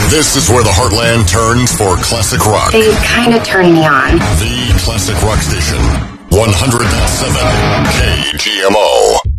This is where the heartland turns for classic rock. They kind of turn me on. The classic rock station. 100.7 KGMO.